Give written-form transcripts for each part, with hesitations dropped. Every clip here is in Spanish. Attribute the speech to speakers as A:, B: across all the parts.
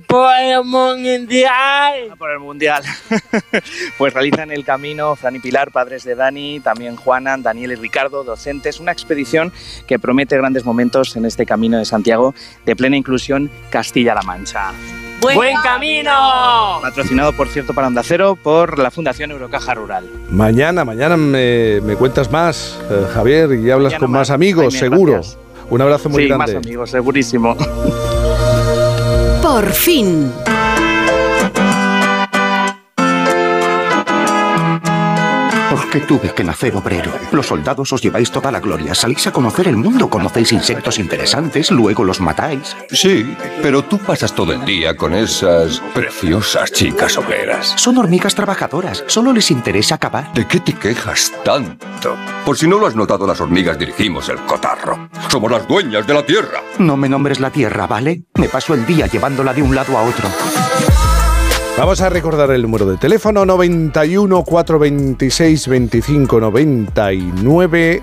A: por el mundial.
B: Por el mundial. Pues realizan el camino Fran y Pilar, padres de Dani, también Juanan, Daniel y Ricardo, docentes. Una expedición que promete grandes momentos en este camino de Santiago de plena inclusión Castilla-La Mancha.
A: ¡Buen camino!
B: Patrocinado, por cierto, para Onda Cero por la Fundación Eurocaja Rural.
C: Mañana me cuentas más, Javier, y hablas con más amigos,
B: Jaime,
C: seguro.
B: Gracias.
C: Un abrazo muy grande.
B: Sí, más amigos, segurísimo.
D: Por fin.
E: ¿Por qué tuve que nacer obrero? Los soldados os lleváis toda la gloria, salís a conocer el mundo, conocéis insectos interesantes, luego los matáis.
F: Sí, pero tú pasas todo el día con esas preciosas chicas obreras.
E: Son hormigas trabajadoras, solo les interesa acabar.
F: ¿De qué te quejas tanto? Por si no lo has notado, las hormigas dirigimos el cotarro. Somos las dueñas de la tierra.
E: No me nombres la tierra, ¿vale? Me paso el día llevándola de un lado a otro.
C: Vamos a recordar el número de teléfono: 91 426 25 99.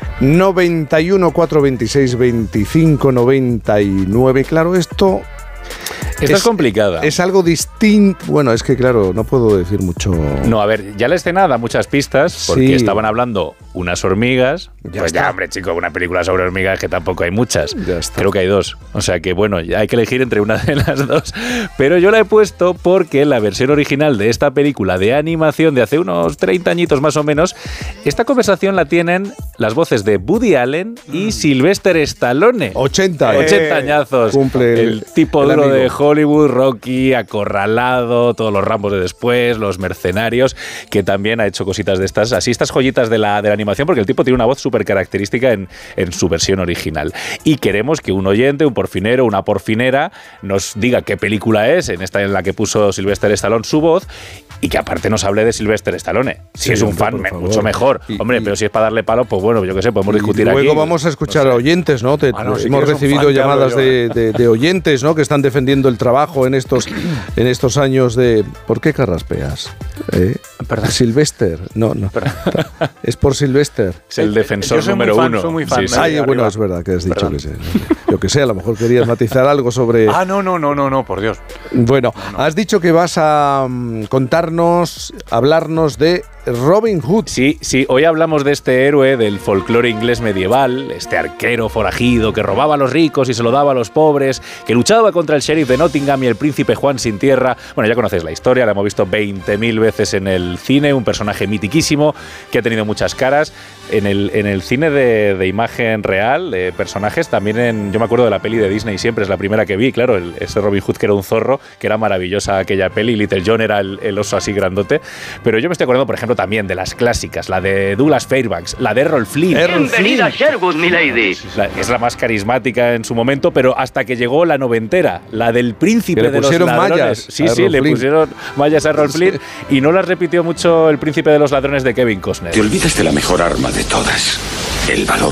C: 91 426 25 99. Claro, esto
G: es complicada.
C: Es algo distinto. Bueno, es que claro, no puedo decir mucho.
G: No, a ver, ya la escena da muchas pistas porque estaban hablando unas hormigas. Ya, hombre, chico, una película sobre hormigas que tampoco hay muchas. Creo que hay dos. O sea que, bueno, ya hay que elegir entre una de las dos. Pero yo la he puesto porque la versión original de esta película de animación de hace unos 30 añitos más o menos, esta conversación la tienen las voces de Woody Allen y Sylvester Stallone.
C: 80
G: añazos.
C: Cumple
G: el tipo
C: el
G: duro
C: amigo
G: de Hollywood, Rocky, Acorralado, todos los Rambos de después, los Mercenarios, que también ha hecho cositas de estas, así estas joyitas de la animación, porque el tipo tiene una voz súper característica en su versión original. Y queremos que un oyente, un porfinero, una porfinera, nos diga qué película es, en esta en la que puso Sylvester Stallone su voz, y que aparte nos hable de Sylvester Stallone. Si es un fan, mucho mejor. Hombre, pero si es para darle palo, pues bueno, yo qué sé, podemos discutir aquí.
C: Luego vamos a escuchar a oyentes, ¿no?
G: Si
C: hemos recibido llamadas de oyentes, ¿no? Que están defendiendo el trabajo en estos años de... ¿Por qué carraspeas?
G: Perdón.
C: Sylvester. No. Es por Sylvester.
G: Es el defensor número uno.
H: Soy muy fan.
G: Sí,
C: Ay, bueno, es verdad que has dicho que sí. Yo que sé, a lo mejor querías matizar algo sobre...
H: No, por Dios.
C: Bueno, has dicho que vas a hablarnos de Robin Hood.
G: Sí, hoy hablamos de este héroe del folclore inglés medieval, este arquero forajido que robaba a los ricos y se lo daba a los pobres, que luchaba contra el sheriff de Nottingham y el príncipe Juan sin tierra. Bueno, ya conocéis la historia, la hemos visto 20.000 veces en el cine, un personaje mitiquísimo que ha tenido muchas caras. En el cine de imagen real, de personajes, también yo me acuerdo de la peli de Disney Siempre, es la primera que vi, claro, ese Robin Hood que era un zorro, que era maravillosa aquella peli, Little John era el oso así grandote, pero yo me estoy acordando, por ejemplo, también de las clásicas, la de Douglas Fairbanks, la de Errol Flynn.
I: Bienvenida a Sherwood, milady.
G: Es la más carismática en su momento, pero hasta que llegó la noventera, la del príncipe de los ladrones.
C: Mallas
G: sí, le pusieron mallas a Errol Flynn y no las repitió mucho el príncipe de los ladrones de Kevin Costner.
J: Te olvidas de la mejor arma de todas, el valor.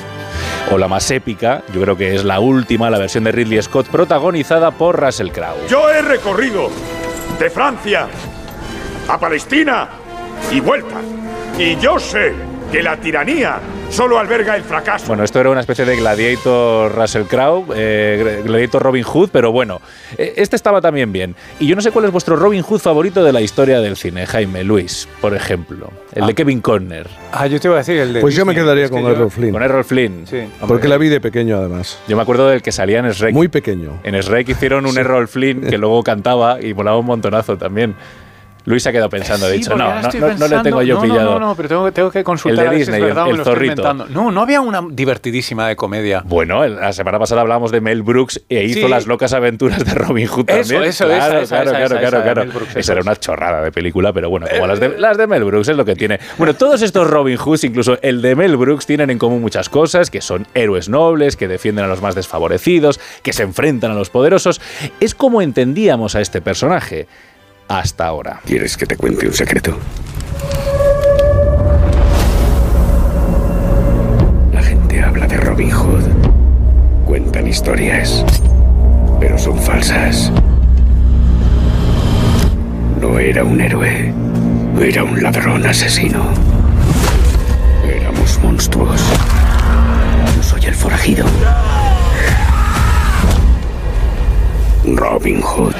G: O la más épica, yo creo que es la última, la versión de Ridley Scott, protagonizada por Russell Crowe.
K: Yo he recorrido de Francia a Palestina y vuelta. Y yo sé que la tiranía solo alberga el fracaso.
G: Bueno, esto era una especie de Gladiator Russell Crowe, Gladiator Robin Hood, pero bueno, este estaba también bien. Y yo no sé cuál es vuestro Robin Hood favorito de la historia del cine, Jaime, Luis, por ejemplo. El de Kevin Costner.
H: Yo te iba a decir el de...
C: Pues yo me quedaría con Errol Flynn.
G: Con Errol Flynn.
H: Sí.
C: Porque la vi de pequeño, además.
G: Yo me acuerdo del que salía en Shrek.
C: Muy pequeño.
G: En Shrek hicieron un Errol Flynn que luego cantaba y volaba un montonazo también. Luis se ha quedado pensando, ha dicho, no le tengo yo pillado.
H: No, pero tengo que consultar.
G: El de Disney, el zorrito.
H: No había una divertidísima de comedia.
G: Bueno, la semana pasada hablábamos de Mel Brooks e hizo Las locas aventuras de Robin Hood también. Claro. Esa era una chorrada de película, pero bueno, como las de Mel Brooks es lo que tiene. Bueno, todos estos Robin Hoods, incluso el de Mel Brooks, tienen en común muchas cosas, que son héroes nobles, que defienden a los más desfavorecidos, que se enfrentan a los poderosos. Es como entendíamos a este personaje. Hasta ahora.
J: ¿Quieres que te cuente un secreto? La gente habla de Robin Hood. Cuentan historias, pero son falsas. No era un héroe, era un ladrón asesino. Éramos monstruos. Yo soy el forajido. Robin Hood.